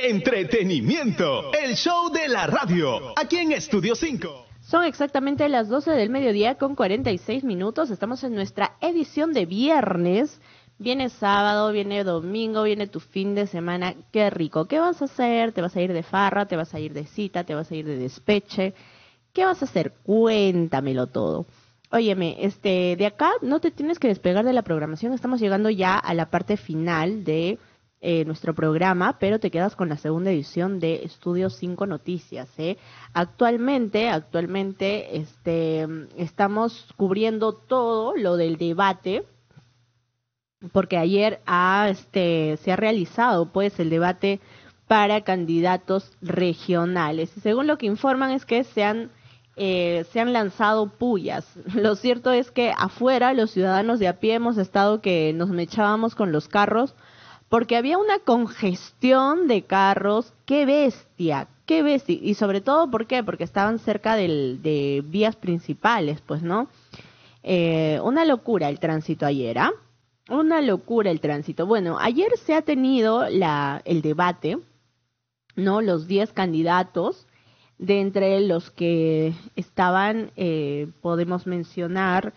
Entretenimiento, el show de la radio, aquí en Estudio 5. Son exactamente las 12 del mediodía con 46 minutos. Estamos en nuestra edición de viernes. Viene sábado, viene domingo, viene tu fin de semana. Qué rico. ¿Qué vas a hacer? ¿Te vas a ir de farra? ¿Te vas a ir de cita? ¿Te vas a ir de despeche? ¿Qué vas a hacer? Cuéntamelo todo. Óyeme, de acá no te tienes que despegar de la programación. Estamos llegando ya a la parte final de nuestro programa, pero te quedas con la segunda edición de Estudio 5 Noticias. Actualmente, estamos cubriendo todo lo del debate, porque ayer se ha realizado pues el debate para candidatos regionales. Y según lo que informan es que se han lanzado pullas. Lo cierto es que afuera los ciudadanos de a pie hemos estado que nos mechábamos con los carros porque había una congestión de carros. ¡Qué bestia! ¡Qué bestia! Y sobre todo, ¿por qué? Porque estaban cerca de vías principales, pues, ¿no? Una locura el tránsito ayer, ¿ah? Una locura el tránsito. Bueno, ayer se ha tenido el debate, ¿no? Los 10 candidatos. De entre los que estaban, podemos mencionar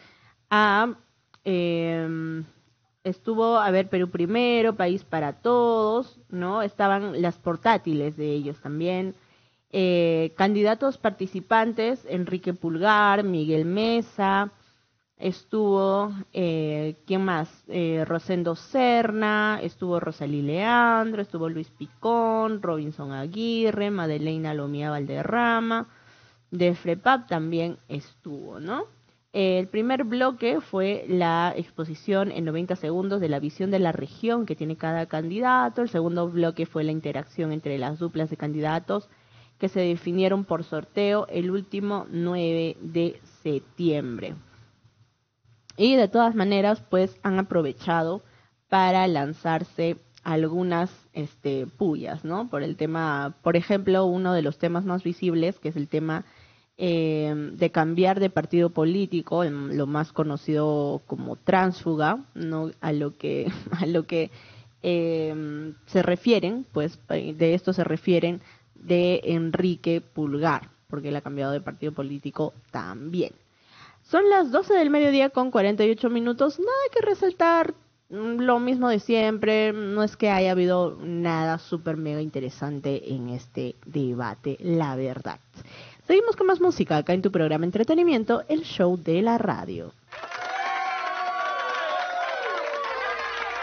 estuvo, Perú Primero, País para Todos, ¿no? Estaban las portátiles de ellos también. Candidatos participantes, Enrique Pulgar, Miguel Mesa, estuvo, ¿quién más? Rosendo Serna, estuvo Rosalí Leandro, estuvo Luis Picón, Robinson Aguirre, Madeleine Lomía Valderrama, de FREPAP también estuvo, ¿no? El primer bloque fue la exposición en 90 segundos de la visión de la región que tiene cada candidato. El segundo bloque fue la interacción entre las duplas de candidatos que se definieron por sorteo el último 9 de septiembre. Y de todas maneras, pues han aprovechado para lanzarse algunas pullas, ¿no? Por el tema, por ejemplo, uno de los temas más visibles, que es el tema de cambiar de partido político, lo más conocido como tránsfuga, ¿no? A lo que se refieren, pues de esto se refieren de Enrique Pulgar, porque él ha cambiado de partido político también. Son las 12 del mediodía con 48 minutos, nada que resaltar, lo mismo de siempre, no es que haya habido nada súper mega interesante en este debate, la verdad. Seguimos con más música acá en tu programa Entretenimiento, el show de la radio.